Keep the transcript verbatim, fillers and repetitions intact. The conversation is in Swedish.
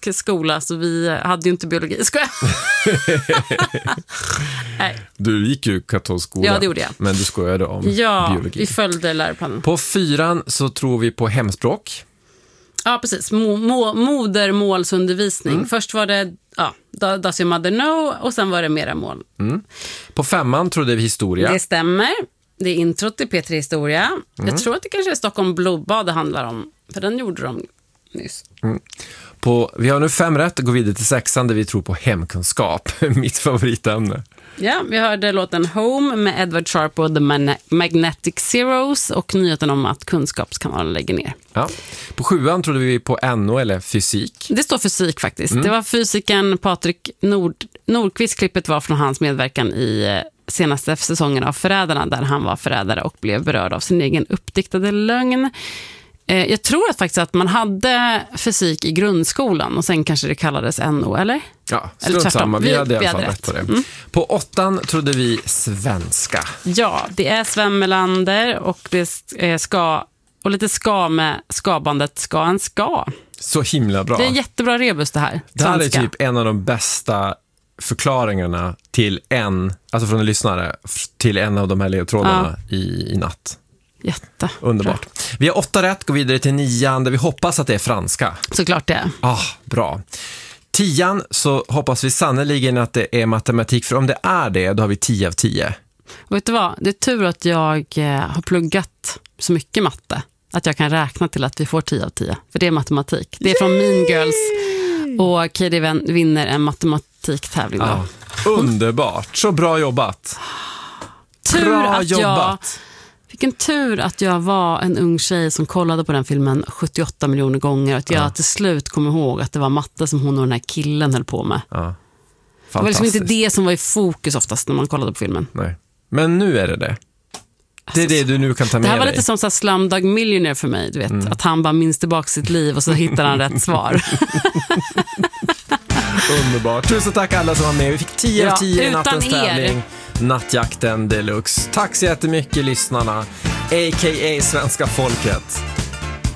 katolsk skola, så vi hade ju inte biologi. Ska jag? Nej. Du gick ju katolsk skola. Ja, det gjorde jag. Men du skojade om ja, biologi. Vi följde läroplanen. På fyran så tror vi på hemspråk. Ja, precis. Mo- mo- modermålsundervisning. Mm. Först var det ja, Does your mother know? Och sen var det mera mål. Mm. På femman trodde vi historia. Det stämmer. Det är introt till P tre Historia. Mm. Jag tror att det kanske är Stockholm blodbad det handlar om. För den gjorde de nyss. Mm. På, vi har nu fem rätt och går vidare till sexan där vi tror på hemkunskap. Mitt favoritämne. Ja, vi hörde låten Home med Edward Sharp och The Man- Magnetic Zeros och nyheten om att Kunskapskanalen lägger ner. Ja. På sjuan trodde vi på N O eller fysik. Det står fysik faktiskt. Mm. Det var fysiken Patrik Nord, Nordqvist. Klippet var från hans medverkan i senaste säsongen av Förrädarna där han var förrädare och blev berörd av sin egen uppdiktade lögn. Jag tror att faktiskt att man hade fysik i grundskolan och sen kanske det kallades N O, eller? Ja, strunt samma. Vi, vi hade i alla fall rätt på det. Mm. På åttan trodde vi svenska. Ja, det är Sven Melander och det ska och lite ska med skabandet ska en ska. Så himla bra. Det är jättebra rebus det här. Det här är typ en av de bästa förklaringarna till en, alltså från en lyssnare till en av de här ledtrådarna ja. i, i natt. Jätte. Underbart. Bra. Vi har åtta rätt, går vidare till nian där vi hoppas att det är franska. Såklart det. Ah, bra. Tian så hoppas vi sannoliken att det är matematik, för om det är det, då har vi tio av tio. Och vet du vad? Det är tur att jag har pluggat så mycket matte att jag kan räkna till att vi får tio av tio. För det är matematik. Det är från Yay! Mean Girls och Katie vinner en matematiktävling. Ah, underbart. Så bra jobbat. Tur bra att jobbat. Jag... Vilken tur att jag var en ung tjej som kollade på den filmen sjuttioåtta miljoner gånger och att jag ja. till slut kom ihåg att det var matte som hon och den här killen höll på med. Ja. Det var liksom inte det som var i fokus oftast när man kollade på filmen. Nej. Men nu är det det. Det är alltså, det du nu kan ta med dig. Det här var lite som så här Slumdog Millionaire för mig, du vet. Mm. Att han bara minns tillbaka sitt liv och så hittar han rätt svar. Underbart. Tusen tack alla som var med. Vi fick tio av tio i nattens tävling. Nattjakten deluxe. Tack så jättemycket lyssnarna, a k a svenska folket.